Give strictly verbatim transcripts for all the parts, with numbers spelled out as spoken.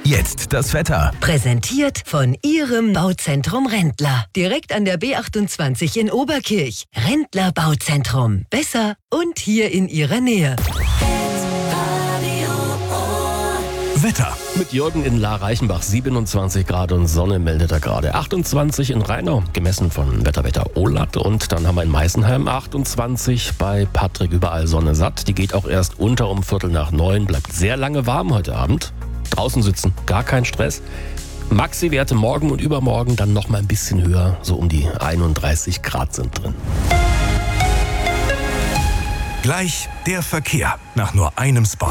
Jetzt das Wetter. Präsentiert von Ihrem Bauzentrum Rendler. Direkt an der B achtundzwanzig in Oberkirch. Rendler Bauzentrum. Besser und hier in Ihrer Nähe. Wetter. Mit Jürgen in La Reichenbach, siebenundzwanzig Grad und Sonne meldet er gerade. achtundzwanzig in Rheinau, gemessen von Wetterwetter Olat. Und dann haben wir in Meißenheim achtundzwanzig, bei Patrick überall Sonne satt. Die geht auch erst unter um Viertel nach neun, bleibt sehr lange warm heute Abend. Draußen sitzen, gar kein Stress. Maxi-Werte morgen und übermorgen dann noch mal ein bisschen höher, so um die einunddreißig Grad sind drin. Gleich der Verkehr nach nur einem Spot.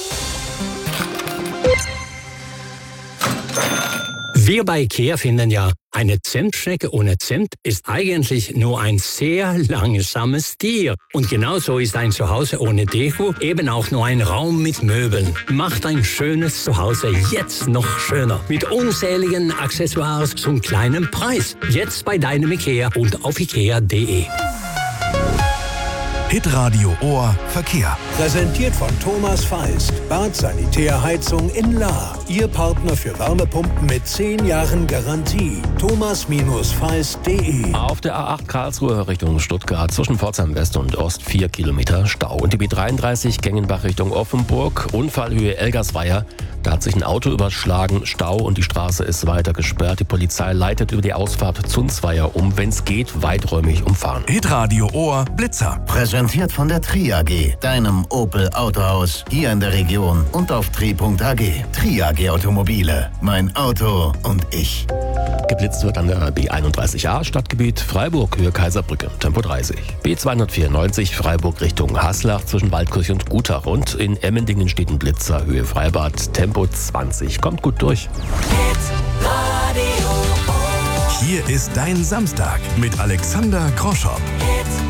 Wir bei IKEA finden ja, eine Zimtschnecke ohne Zimt ist eigentlich nur ein sehr langsames Tier. Und genauso ist ein Zuhause ohne Deko eben auch nur ein Raum mit Möbeln. Macht ein schönes Zuhause jetzt noch schöner. Mit unzähligen Accessoires zum kleinen Preis. Jetzt bei deinem IKEA und auf ikea punkt de. Hitradio Ohr Verkehr. Präsentiert von Thomas Feist. Bad Sanitär Heizung in Lahr. Ihr Partner für Wärmepumpen mit zehn Jahren Garantie. thomas feist punkt de. Auf der A acht Karlsruhe Richtung Stuttgart zwischen Pforzheim West und Ost vier Kilometer Stau. Und die B dreiunddreißig Gengenbach Richtung Offenburg, Unfallhöhe Elgersweier. Da hat sich ein Auto überschlagen, Stau und die Straße ist weiter gesperrt. Die Polizei leitet über die Ausfahrt Zunzweier um, wenn es geht, weiträumig umfahren. Hitradio Ohr Blitzer. Präsentiert von der Tri A G, deinem Opel Autohaus hier in der Region und auf tri punkt a g. Tri A G Automobile, mein Auto und ich. Geblitzt wird an der B einunddreißig A Stadtgebiet Freiburg, Höhe Kaiserbrücke, Tempo dreißig. B zweihundertvierundneunzig Freiburg Richtung Haslach zwischen Waldkirch und Gutach. Und in Emmendingen steht ein Blitzer, Höhe Freibad, Tempo zwanzig. Kommt gut durch. Hier ist dein Samstag mit Alexander Kroschop.